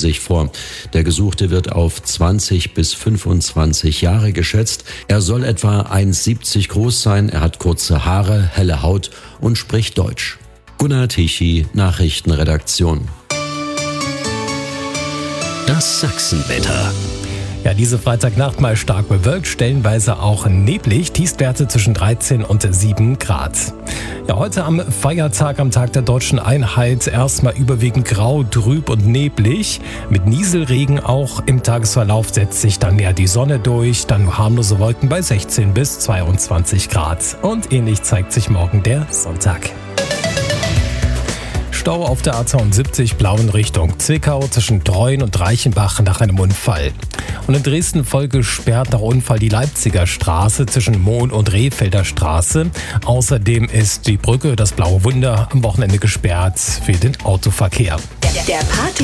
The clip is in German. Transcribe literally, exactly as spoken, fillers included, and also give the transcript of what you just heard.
sich vor. Der Gesuchte wird auf zwanzig bis fünfundzwanzig Jahre geschätzt. Er soll etwa eins Komma siebzig groß sein, er hat kurze Haare, helle Haut und spricht Deutsch. Gunnar Tichy, Nachrichtenredaktion. Das Sachsenwetter. Ja, diese Freitagnacht mal stark bewölkt, stellenweise auch neblig, Tiefstwerte zwischen dreizehn und sieben Grad. Ja, heute am Feiertag, am Tag der Deutschen Einheit, erstmal überwiegend grau, trüb und neblig. Mit Nieselregen auch. Im Tagesverlauf setzt sich dann mehr die Sonne durch, dann nur harmlose Wolken bei sechzehn bis zweiundzwanzig Grad. Und ähnlich zeigt sich morgen der Sonntag. Stau auf der A zweiundsiebzig Blauen Richtung Zwickau zwischen Treuen und Reichenbach nach einem Unfall. Und in Dresden voll gesperrt nach Unfall die Leipziger Straße zwischen Mohn und Rehfelder Straße. Außerdem ist die Brücke, das Blaue Wunder, am Wochenende gesperrt für den Autoverkehr. Der Party